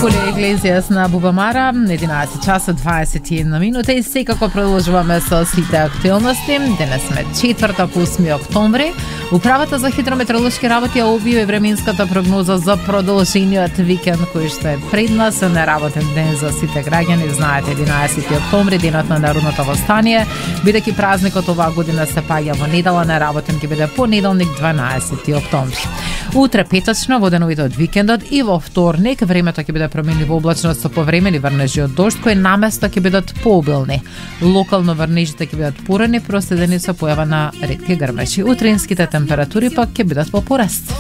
Хулио Иглесијас на Бубамара, 11 часот 21 минута и секако продолжуваме со сите актуелности. Денес сме четвртак, 8 октомври. Управата за хидрометеоролошки работи ја објави временската прогноза за продолжениот викенд кој што е пред нас, неработен ден за сите граѓани. Знаете, 11 октомври, денот на народното востание, бидејќи празникот оваа година се паѓа во недела, неработен ќе биде понеделник 12 октомври. Утре петочно во деновите од викендот и во вторник времето ќе биде променливо облачно со повремени врнежи од дожд кои наместо ќе бидат пообилни. Локално врнежите ќе бидат порани, проследени со појава на ретки грмеши. Утринските температури пак ќе бидат во пораст.